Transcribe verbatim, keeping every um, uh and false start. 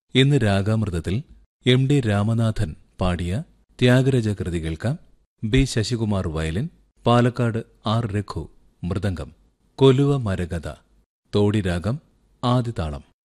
ഇന്ന് രാഗാമൃതത്തിൽ M D Ramanathan പാടിയ ത്യാഗരാജ കൃതി കേൾക്കാം. B Sasikumar violin, Palakkad R Raghu mridangam, കൊലുവ മരകഥ, Todi രാഗം, ആദിതാളം.